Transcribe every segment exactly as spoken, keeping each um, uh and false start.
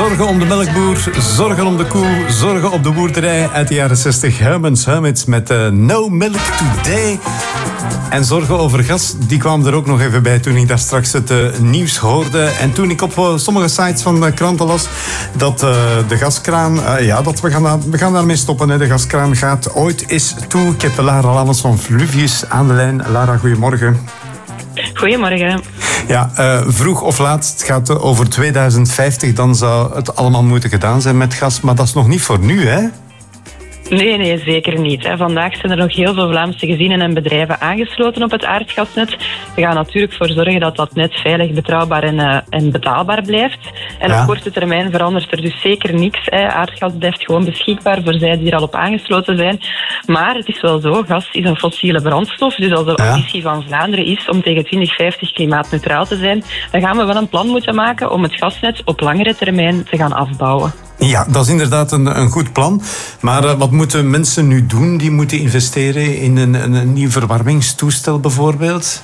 Zorgen om de melkboer, zorgen om de koe, zorgen op de boerderij uit de jaren zestig. Herman's Hermits met uh, No Milk Today. En zorgen over gas, die kwamen er ook nog even bij toen ik daar straks het uh, nieuws hoorde. En toen ik op uh, sommige sites van de kranten las dat uh, de gaskraan, uh, ja, dat we gaan, daar, we gaan daarmee stoppen. Hè. De gaskraan gaat ooit eens toe. Ik heb Lara Lammens van Fluvius aan de lijn. Lara, goedemorgen. Goedemorgen. Ja, uh, vroeg of laat, het gaat uh, over tweeduizend vijftig, dan zou het allemaal moeten gedaan zijn met gas. Maar dat is nog niet voor nu, hè? Nee, nee, zeker niet. Vandaag zijn er nog heel veel Vlaamse gezinnen en bedrijven aangesloten op het aardgasnet. We gaan natuurlijk voor zorgen dat dat net veilig, betrouwbaar en, uh, en betaalbaar blijft. En ja. Op korte termijn verandert er dus zeker niks. Hè. Aardgas blijft gewoon beschikbaar voor zij die er al op aangesloten zijn. Maar het is wel zo, gas is een fossiele brandstof. Dus als de ja. ambitie van Vlaanderen is om tegen twintig vijftig klimaatneutraal te zijn, dan gaan we wel een plan moeten maken om het gasnet op langere termijn te gaan afbouwen. Ja, dat is inderdaad een, een goed plan. Maar uh, wat moeten mensen nu doen? Die moeten investeren in een, een, een nieuw verwarmingstoestel bijvoorbeeld?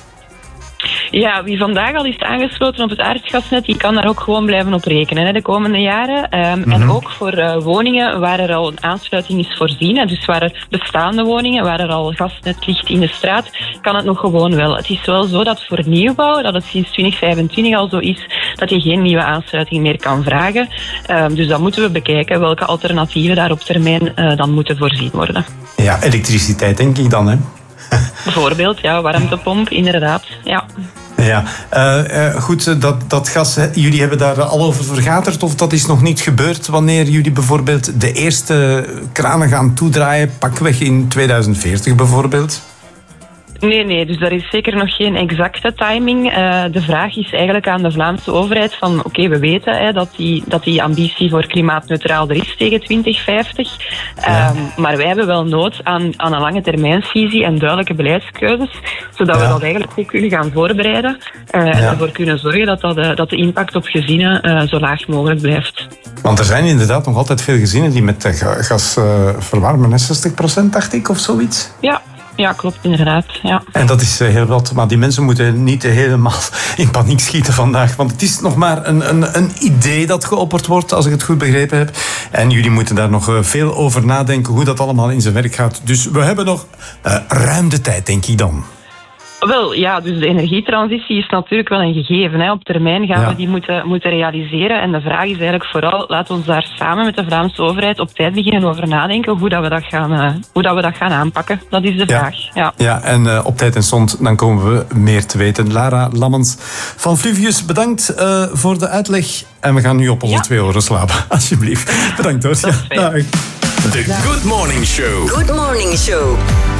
Ja, wie vandaag al is aangesloten op het aardgasnet, die kan daar ook gewoon blijven op rekenen hè, de komende jaren. Um, mm-hmm. En ook voor uh, woningen waar er al een aansluiting is voorzien, hè, dus waar er bestaande woningen, waar er al gasnet ligt in de straat, kan het nog gewoon wel. Het is wel zo dat voor nieuwbouw, dat het sinds twintig vijfentwintig al zo is, dat je geen nieuwe aansluiting meer kan vragen. Um, dus dan moeten we bekijken welke alternatieven daar op termijn uh, dan moeten voorzien worden. Ja, elektriciteit denk ik dan, hè? Bijvoorbeeld, ja, warmtepomp, inderdaad, ja. Ja, uh, uh, goed, dat, dat gas, hè, jullie hebben daar al over vergaderd of dat is nog niet gebeurd wanneer jullie bijvoorbeeld de eerste kranen gaan toedraaien, pakweg in tweeduizend veertig bijvoorbeeld? Nee, nee, dus daar is zeker nog geen exacte timing. Uh, de vraag is eigenlijk aan de Vlaamse overheid van oké, okay, we weten hè, dat, die, dat die ambitie voor klimaatneutraal er is tegen twintig vijftig. Ja. Um, maar wij hebben wel nood aan, aan een lange termijnsvisie en duidelijke beleidskeuzes, zodat ja. we dat eigenlijk goed kunnen gaan voorbereiden uh, ja. en ervoor kunnen zorgen dat, dat, de, dat de impact op gezinnen uh, zo laag mogelijk blijft. Want er zijn inderdaad nog altijd veel gezinnen die met gas uh, verwarmen, zestig procent dacht ik of zoiets? Ja. Ja, klopt, inderdaad. Ja. En dat is heel wat, maar die mensen moeten niet helemaal in paniek schieten vandaag. Want het is nog maar een, een, een idee dat geopperd wordt, als ik het goed begrepen heb. En jullie moeten daar nog veel over nadenken, hoe dat allemaal in zijn werk gaat. Dus we hebben nog uh, ruim de tijd, denk ik dan. Wel, ja, dus de energietransitie is natuurlijk wel een gegeven. Hè. Op termijn gaan ja. we die moeten, moeten realiseren. En de vraag is eigenlijk vooral, laten we ons daar samen met de Vlaamse overheid op tijd beginnen over nadenken hoe dat we dat gaan, uh, hoe dat we dat gaan aanpakken. Dat is de ja. vraag. Ja, ja en uh, op tijd en stond, dan komen we meer te weten. Lara Lammens van Fluvius, bedankt uh, voor de uitleg. En we gaan nu op onze ja. twee oren slapen, alsjeblieft. Bedankt hoor. Dat is ja, dag. The Good Morning Show. Good Morning Show.